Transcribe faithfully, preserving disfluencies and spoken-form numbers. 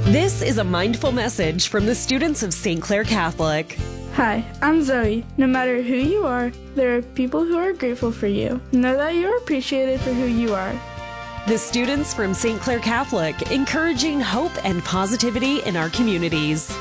This is a mindful message from the students of Saint Clair Catholic. Hi, I'm Zoe. No matter who you are, there are people who are grateful for you. Know that you are appreciated for who you are. The students from Saint Clair Catholic, encouraging hope and positivity in our communities.